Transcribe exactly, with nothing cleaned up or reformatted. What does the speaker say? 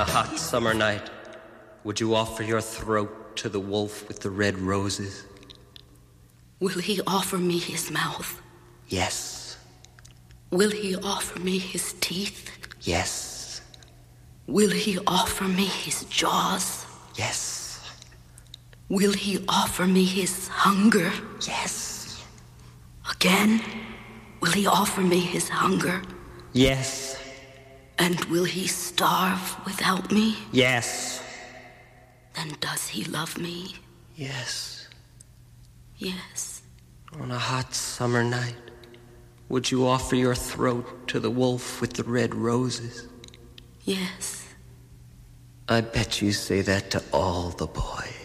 hot summer night, would you offer your throat to the wolf with the red roses? Will he offer me his mouth? Yes. Will he offer me his teeth? Yes. Will he offer me his jaws? Yes. Will he offer me his hunger? Yes. Again, will he offer me his hunger? Yes. And will he starve without me? Yes. Then does he love me? Yes. Yes. On a hot summer night, would you offer your throat to the wolf with the red roses? Yes. I bet you say that to all the boys.